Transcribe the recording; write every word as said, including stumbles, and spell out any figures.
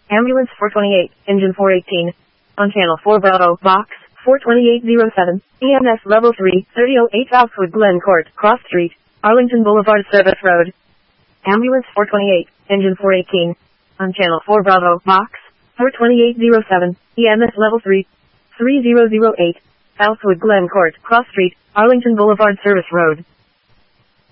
Ambulance four twenty-eight, engine four eighteen. On channel four Bravo, box four twenty-eight oh seven, E M S level three, thirty oh eight Southwood Glen Court, Cross Street, Arlington Boulevard Service Road. Ambulance four twenty-eight, engine four eighteen. On channel four Bravo, box four twenty-eight oh seven, E M S level three, thirty oh eight, Southwood Glen Court, Cross Street, Arlington Boulevard Service Road.